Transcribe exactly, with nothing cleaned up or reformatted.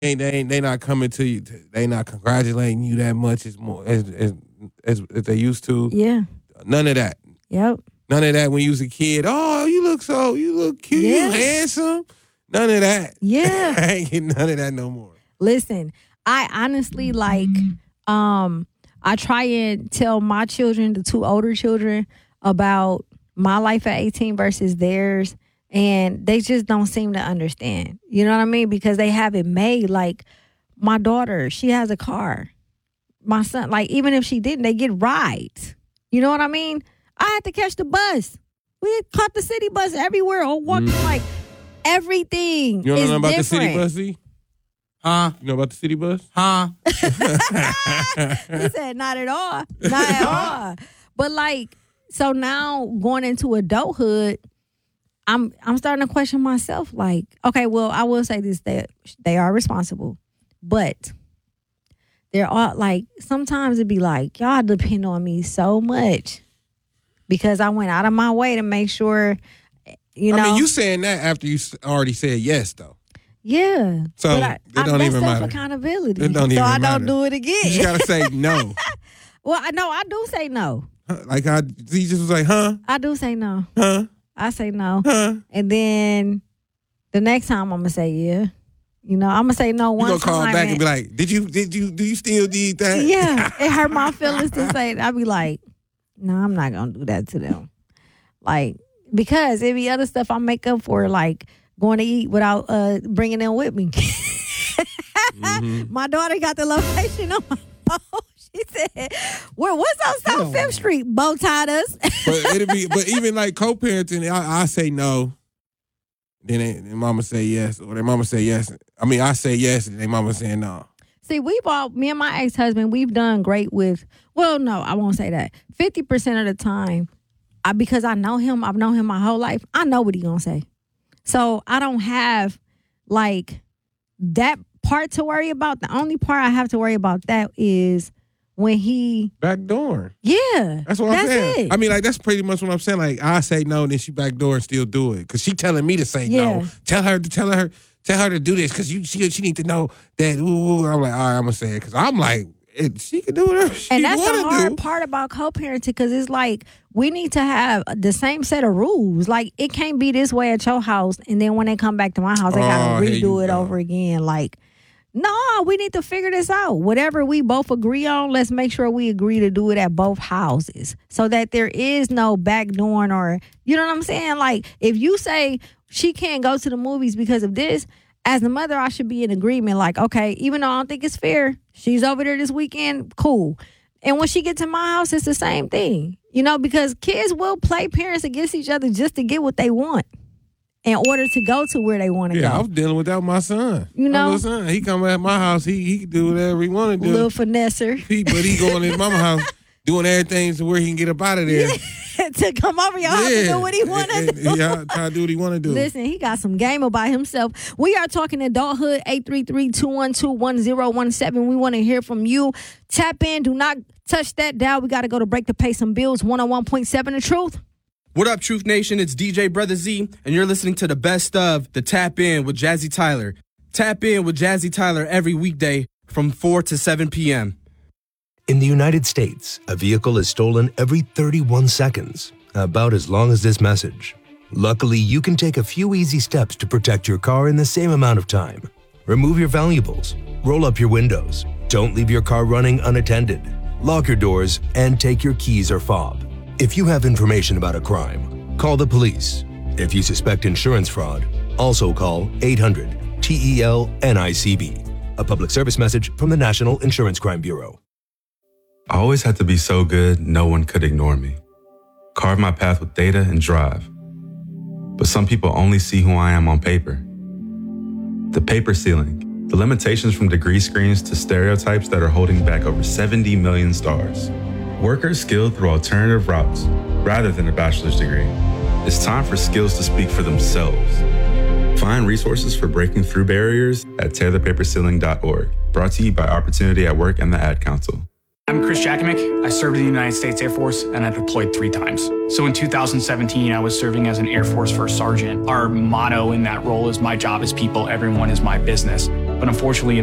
ain't they ain't they not coming to you. They not congratulating you that much as more as as as, as they used to. Yeah. None of that. Yep. None of that when you was a kid. Oh, you look so you look cute. Yeah. You handsome. None of that. Yeah. I ain't getting none of that no more. Listen, I honestly like. Um, I try and tell my children, the two older children, about my life at eighteen versus theirs. And they just don't seem to understand. You know what I mean? Because they have it made. Like, my daughter, she has a car. My son, like, even if she didn't, they get rides. You know what I mean? I had to catch the bus. We had caught the city bus everywhere or walking, mm. like, everything You don't is know about different. the city bus, Z? Huh? You know about the city bus? Huh? He said, not at all. Not at all. But, like, so now going into adulthood, I'm I'm starting to question myself. Like, okay, well, I will say this: they they are responsible, but they're all like sometimes it'd be like y'all depend on me so much because I went out of my way to make sure, you know. I mean, you saying that after you already said yes, though. Yeah. So but I, it don't I, even that's matter. Accountability. It don't so even I matter. don't do it again. You just gotta say no. Well, I know I do say no. Like I, he just was like, huh, I do say no. huh. I say no. Huh? And then the next time I'm gonna say yeah. You know, I'm gonna say no one time. You gonna call back and be like, did you did you do you still need that? Yeah. It hurt my feelings to say it. I'd be like, no, I'm not gonna do that to them. Like, because it be other stuff I make up for, like going to eat without uh bringing them with me. mm-hmm. My daughter got the location on my phone. She said, "Where? What's on South Fifth Street?" Bow tied us. But it'll be, but even like co-parenting, I, I say no. Then they, their mama say yes, or their mama say yes. I mean, I say yes, and their mama saying no. See, we've all, me and my ex-husband, we've done great with. Well, no, I won't say that. Fifty percent of the time, I because I know him, I've known him my whole life. I know what he gonna say, so I don't have like that part to worry about. The only part I have to worry about that is when he backdoor. Yeah. That's what that's I'm saying. It. I mean, like, that's pretty much what I'm saying. Like, I say no, and then she backdoor and still do it. Because she telling me to say yeah. no. Tell her to tell her tell her to do this because you she, she need to know that. Ooh, I'm like, all right, I'm going to say it. Because I'm like, it, she can do whatever she And that's the hard do. part about co-parenting because it's like we need to have the same set of rules. Like, it can't be this way at your house, and then when they come back to my house, they got to oh, redo it go. over again. Like, no, we need to figure this out. Whatever we both agree on, let's make sure we agree to do it at both houses so that there is no backdooring or, you know what I'm saying? Like, if you say she can't go to the movies because of this, as the mother, I should be in agreement. Like, okay, even though I don't think it's fair, she's over there this weekend, cool. And when she gets to my house, it's the same thing. You know, because kids will play parents against each other just to get what they want. In order to go to where they want to yeah, go. I was dealing with that with my son. You know? My son, he come at my house, he he can do whatever he want to do. Little finesser. He, but he going to his mama house doing everything to where he can get up out of there. To come over your house and do what he want to do. Yeah, try to do what he want to do. Listen, he got some game about himself. We are talking adulthood, eight three three, two one two, one zero one seven. We want to hear from you. Tap in. Do not touch that dial. We got to go to break to pay some bills. one oh one point seven The Truth. What up, Truth Nation? It's D J Brother Z, and you're listening to the best of the Tap In with Jazzy Tyler. Tap in with Jazzy Tyler every weekday from four to seven p.m. In the United States, a vehicle is stolen every thirty-one seconds, about as long as this message. Luckily, you can take a few easy steps to protect your car in the same amount of time. Remove your valuables, roll up your windows, don't leave your car running unattended, lock your doors, and take your keys or fob. If you have information about a crime, call the police. If you suspect insurance fraud, also call eight hundred T E L N I C B. A public service message from the National Insurance Crime Bureau. I always had to be so good, no one could ignore me. Carve my path with data and drive. But some people only see who I am on paper. The paper ceiling, the limitations from degree screens to stereotypes that are holding back over seventy million stars. Workers skilled through alternative routes rather than a bachelor's degree. It's time for skills to speak for themselves. Find resources for breaking through barriers at tear the paper ceiling dot org. Brought to you by Opportunity at Work and the Ad Council. I'm Chris Jakimick. I served in the United States Air Force and I deployed three times. So in two thousand seventeen, I was serving as an Air Force First Sergeant. Our motto in that role is my job is people, everyone is my business. But unfortunately,